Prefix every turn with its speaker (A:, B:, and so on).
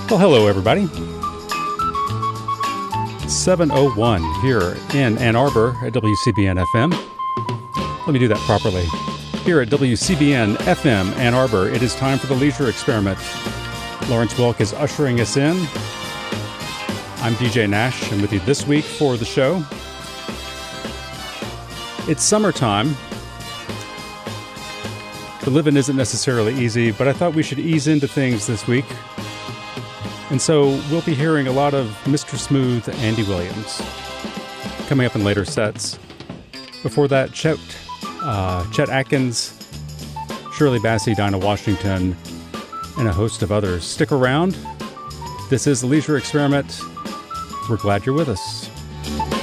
A: Well, hello, everybody. 7:01 here in Ann Arbor at WCBN FM. Let me do that properly. Here at WCBN FM Ann Arbor, it is time for the Leisure Experiment. Lawrence Welk is ushering us in. I'm DJ Nash, and with you this week for the show. It's summertime. The living isn't necessarily easy, but I thought we should ease into things this week. And so we'll be hearing a lot of Mr. Smooth Andy Williams coming up in later sets. Before that, Chet Atkins, Shirley Bassey, Dinah Washington, and a host of others. Stick around. This is the Leisure Experiment. We're glad you're with us.